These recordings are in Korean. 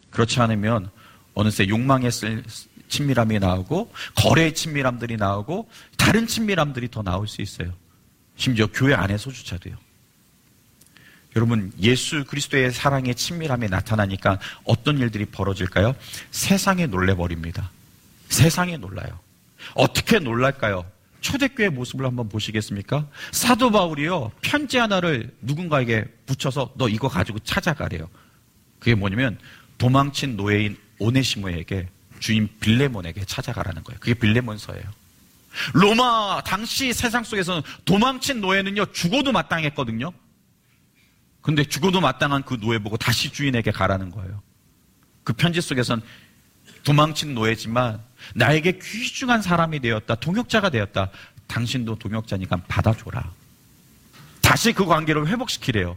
그렇지 않으면 어느새 욕망의 친밀함이 나오고 거래의 친밀함들이 나오고 다른 친밀함들이 더 나올 수 있어요. 심지어 교회 안에서조차도요. 여러분, 예수 그리스도의 사랑의 친밀함이 나타나니까 어떤 일들이 벌어질까요? 세상에 놀래버립니다. 세상에 놀라요. 어떻게 놀랄까요? 초대교회 모습을 한번 보시겠습니까? 사도 바울이요, 편지 하나를 누군가에게 붙여서 너 이거 가지고 찾아가래요. 그게 뭐냐면 도망친 노예인 오네시모에게 주인 빌레몬에게 찾아가라는 거예요. 그게 빌레몬서예요. 로마 당시 세상 속에서는 도망친 노예는요 죽어도 마땅했거든요. 근데 죽어도 마땅한 그 노예 보고 다시 주인에게 가라는 거예요. 그 편지 속에선 도망친 노예지만 나에게 귀중한 사람이 되었다, 동역자가 되었다. 당신도 동역자니까 받아줘라. 다시 그 관계를 회복시키래요.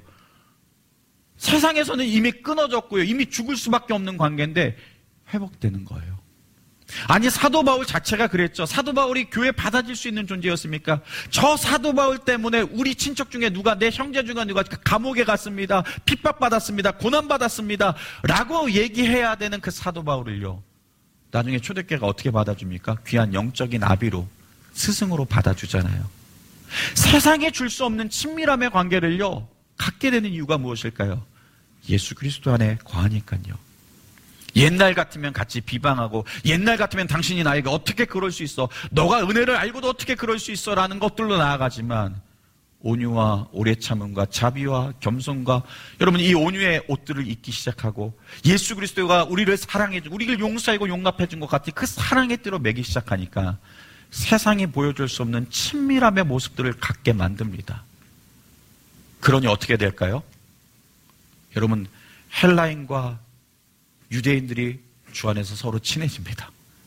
세상에서는 이미 끊어졌고요, 이미 죽을 수밖에 없는 관계인데 회복되는 거예요. 아니, 사도 바울 자체가 그랬죠. 사도 바울이 교회 받아줄 수 있는 존재였습니까? 저 사도 바울 때문에 우리 친척 중에 누가, 내 형제 중에 누가 감옥에 갔습니다, 핍박받았습니다, 고난받았습니다 라고 얘기해야 되는 그 사도 바울을요, 나중에 초대교회가 어떻게 받아줍니까? 귀한 영적인 아비로, 스승으로 받아주잖아요. 세상에 줄 수 없는 친밀함의 관계를요 갖게 되는 이유가 무엇일까요? 예수 그리스도 안에 거하니까요. 옛날 같으면 같이 비방하고, 옛날 같으면 당신이 나에게 어떻게 그럴 수 있어, 너가 은혜를 알고도 어떻게 그럴 수 있어 라는 것들로 나아가지만, 온유와 오래 참음과 자비와 겸손과, 여러분 이 온유의 옷들을 입기 시작하고, 예수 그리스도가 우리를 사랑해주고 우리를 용서하고 용납해준 것 같은 그 사랑의 띠로 매기 시작하니까 세상이 보여줄 수 없는 친밀함의 모습들을 갖게 만듭니다. 그러니 어떻게 될까요? 여러분, 헬라인과 유대인들이 주 안에서 서로 친해집니다.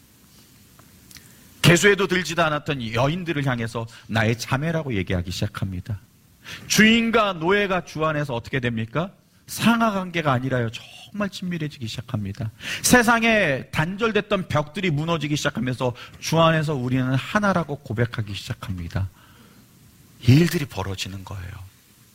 개수에도 들지도 않았던 여인들을 향해서 나의 자매라고 얘기하기 시작합니다. 주인과 노예가 주 안에서 어떻게 됩니까? 상하관계가 아니라요, 정말 친밀해지기 시작합니다. 세상에 단절됐던 벽들이 무너지기 시작하면서 주 안에서 우리는 하나라고 고백하기 시작합니다. 일들이 벌어지는 거예요.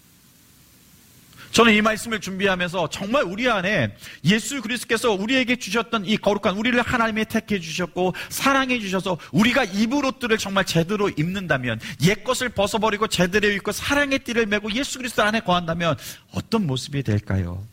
저는 이 말씀을 준비하면서 정말 우리 안에 예수 그리스도께서 우리에게 주셨던 이 거룩한, 우리를 하나님이 택해 주셨고 사랑해 주셔서 우리가 입을 옷들을 정말 제대로 입는다면, 옛것을 벗어버리고 제대로 입고 사랑의 띠를 메고 예수 그리스도 안에 거한다면 어떤 모습이 될까요?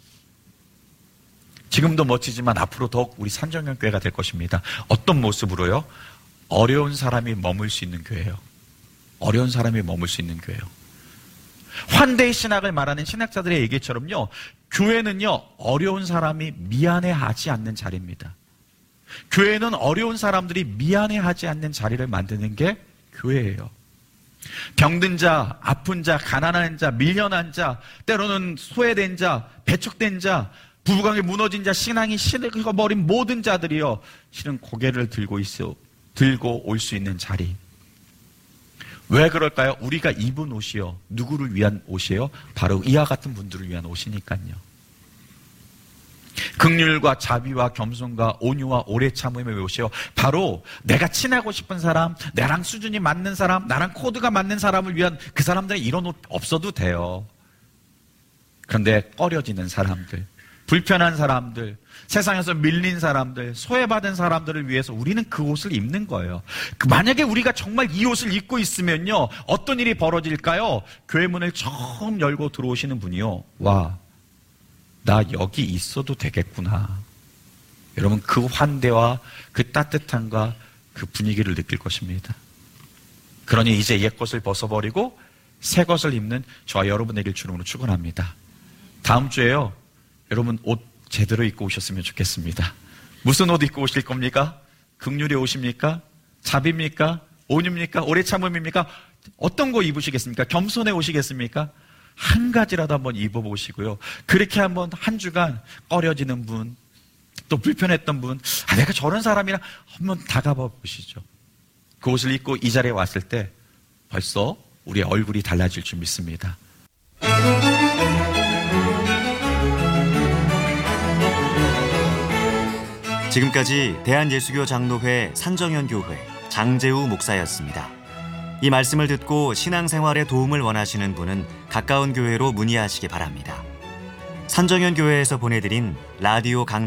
지금도 멋지지만 앞으로 더욱 우리 산정연교회가 될 것입니다. 어떤 모습으로요? 어려운 사람이 머물 수 있는 교회예요. 어려운 사람이 머물 수 있는 교회예요. 환대의 신학을 말하는 신학자들의 얘기처럼요, 교회는요 어려운 사람이 미안해하지 않는 자리입니다. 교회는 어려운 사람들이 미안해하지 않는 자리를 만드는 게 교회예요. 병든 자, 아픈 자, 가난한 자, 밀려난 자, 때로는 소외된 자, 배척된 자, 부부관계 무너진 자, 신앙이 식어버린 모든 자들이요 실은 고개를 들고 올 수 있는 자리. 왜 그럴까요? 우리가 입은 옷이요, 누구를 위한 옷이에요? 바로 이와 같은 분들을 위한 옷이니까요. 긍휼과 자비와 겸손과 온유와 오래 참음의 옷이요, 바로 내가 친하고 싶은 사람, 나랑 수준이 맞는 사람, 나랑 코드가 맞는 사람을 위한, 그 사람들은 이런 옷 없어도 돼요. 그런데 꺼려지는 사람들, 불편한 사람들, 세상에서 밀린 사람들, 소외받은 사람들을 위해서 우리는 그 옷을 입는 거예요. 만약에 우리가 정말 이 옷을 입고 있으면요 어떤 일이 벌어질까요? 교회 문을 처음 열고 들어오시는 분이요, 와, 나 여기 있어도 되겠구나. 여러분, 그 환대와 그 따뜻함과 그 분위기를 느낄 것입니다. 그러니 이제 옛것을 벗어버리고 새 것을 입는 저와 여러분에게 주름으로 축원합니다. 다음 주에요, 여러분 옷 제대로 입고 오셨으면 좋겠습니다. 무슨 옷 입고 오실 겁니까? 긍휼의 옷입니까? 자비입니까? 온유입니까? 오래 참음입니까? 어떤 거 입으시겠습니까? 겸손해 오시겠습니까? 한 가지라도 한번 입어보시고요, 그렇게 한번 한 주간 꺼려지는 분, 또 불편했던 분, 내가 저런 사람이랑 한번 다가봐 보시죠. 그 옷을 입고 이 자리에 왔을 때 벌써 우리의 얼굴이 달라질 줄 믿습니다. 지금까지 대한예수교 장로회 산정연교회 장재우 목사였습니다. 이 말씀을 듣고 신앙생활에 도움을 원하시는 분은 가까운 교회로 문의하시기 바랍니다. 산정연교회에서 보내드린 라디오 강